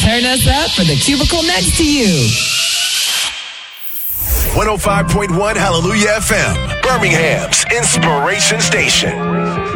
Turn us up for the cubicle next to you. 105.1 Hallelujah FM, Birmingham's Inspiration Station.